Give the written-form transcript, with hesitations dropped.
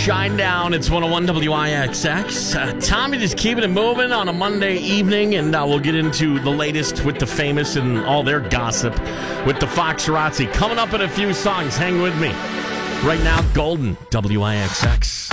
Shine Down. It's 101 WIXX. Tommy just keeping it moving on a Monday evening, and we'll get into the latest with the famous and all their gossip with the Foxarazzi. Coming up in a few songs. Hang with me. Right now, Golden, WIXX.